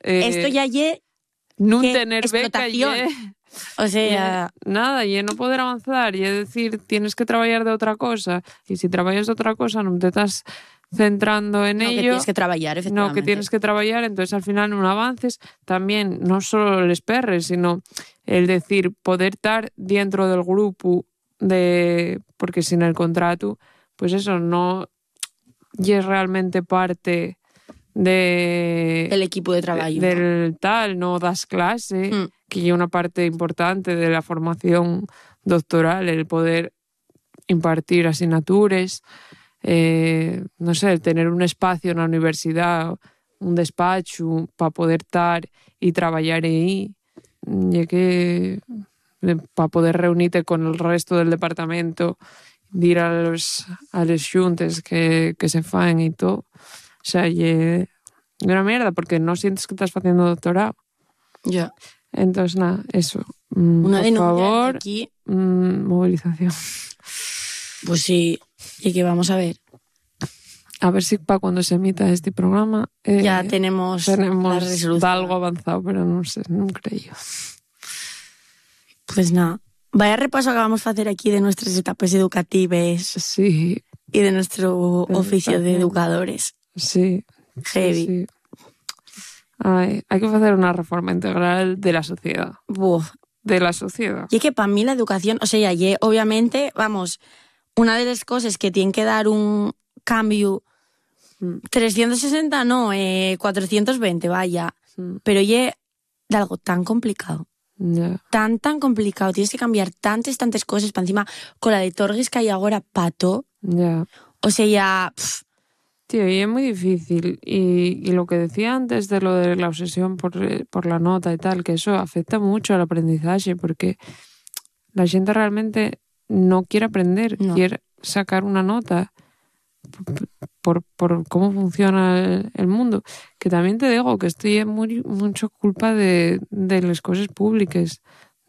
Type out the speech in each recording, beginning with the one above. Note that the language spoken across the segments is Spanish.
esto ya ye... No ¿qué? tener beca Explotación. O sea... Nada, y no poder avanzar, y decir, tienes que traballar de outra cosa, e se traballas de outra cosa non te estás centrando en No, que ello, tienes que traballar, efectivamente. no, que tienes que traballar, entonces al final non avances. También, no solo les perres, sino el decir, poder estar dentro del grupo, porque sin el contrato, pues eso, no es realmente parte del equipo de traballo. del tal, no das clase, que es una parte importante de la formación doctoral, el poder impartir asignaturas, no sé, tener un espacio en la universidad, un despacho para poder estar y trabajar ahí, y que para poder reunirte con el resto del departamento, ir a los xuntes que se fan y todo. O sea, y una mierda, porque no sientes que estás haciendo doctorado. Ya. Entonces, nada, eso. Una por denuncia favor, aquí. Movilización. Pues sí, y que vamos a ver. A ver si para cuando se emita este programa Ya tenemos la resolución. algo avanzado, pero no sé, no creo. Pues nada. Vaya repaso que vamos a hacer aquí de nuestras etapas educativas. Sí. Y de nuestro oficio de educadores. Sí. Heavy. Sí. Ay, hay que hacer una reforma integral de la sociedad. Buah. De la sociedad. Y es que para mí la educación, o sea, ya obviamente, vamos, una de las cosas que tiene que dar un cambio 360, no, 420, vaya. Pero ya de algo tan complicado. Yeah. Tan complicado. Tienes que cambiar tantas cosas para encima con la de Torgues que hay ahora, pato. Yeah. O sea, ya... Tío, y es muy difícil. Y lo que decía antes de lo de la obsesión por la nota y tal, que eso afecta mucho al aprendizaje, porque la gente realmente no quiere aprender, quiere sacar una nota por cómo funciona el mundo. Que también te digo que esto es mucho culpa de las cosas públicas,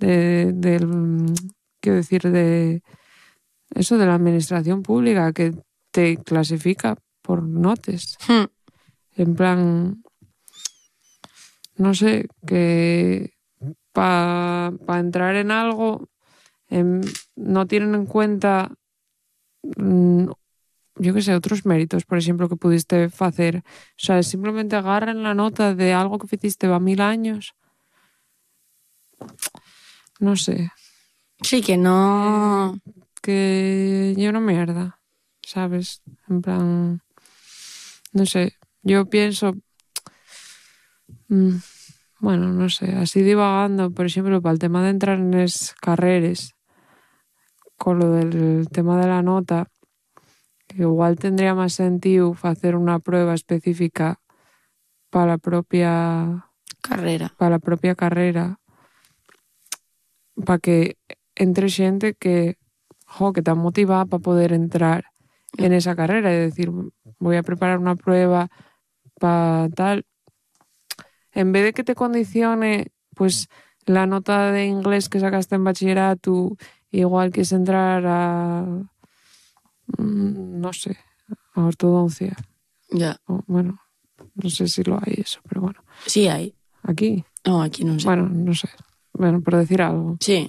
quiero decir, de eso, de la administración pública, que te clasifica por notas. En plan, no sé, que para entrar en algo no tienen en cuenta, yo qué sé, otros méritos, por ejemplo, que pudiste hacer. O sea, simplemente agarran la nota de algo que hiciste va 1000 años. No sé. Sí, que no... Que yo una mierda, ¿sabes? En plan... No sé, yo pienso... bueno, no sé, así divagando, por ejemplo, para el tema de entrar en las carreras, con lo del tema de la nota, que igual tendría más sentido hacer una prueba específica para la propia carrera. Para la propia carrera, para que entre gente que está motivada para poder entrar en esa carrera, es decir, voy a preparar una prueba para tal, en vez de que te condicione pues la nota de inglés que sacaste en bachillerato, igual que es entrar a no sé, a ortodoncia. Ya. Bueno, no sé si lo hay eso, pero bueno. Sí hay. ¿Aquí? No, aquí no sé. Bueno, no sé. Bueno, por decir algo. Sí.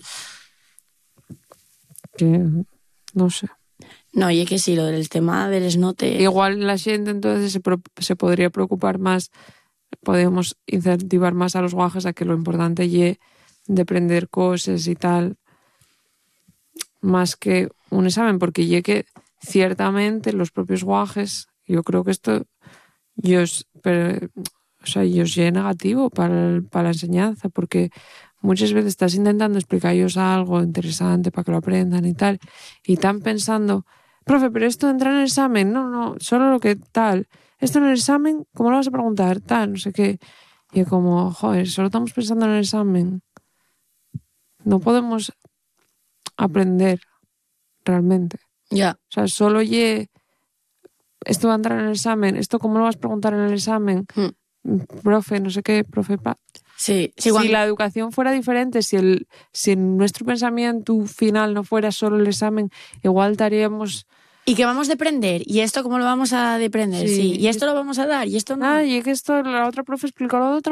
Que no sé. No, y es que sí, lo del tema de les notes... Igual la gente entonces se podría preocupar más, podemos incentivar más a los guajes a que lo importante es de aprender cosas y tal, más que un examen, porque ya que ciertamente los propios guajes, yo creo que esto es negativo para la enseñanza, porque muchas veces estás intentando explicarles algo interesante para que lo aprendan y tal, y están pensando, profe, pero esto entra en el examen, no, solo lo que tal, esto en el examen, ¿cómo lo vas a preguntar? Tal, no sé qué. Y es como, joder, solo estamos pensando en el examen. No podemos aprender realmente. Ya. O sea, solo esto va a entrar en el examen, esto ¿cómo lo vas a preguntar en el examen? Profe, no sé qué, profe, Sí, si la educación fuera diferente, si nuestro pensamiento final no fuera solo el examen, igual estaríamos... ¿Y qué vamos a aprender? ¿Y esto cómo lo vamos a aprender? Sí. ¿Y esto lo vamos a dar? ¿Y esto no? Y es que esto la otra profe explicó de otra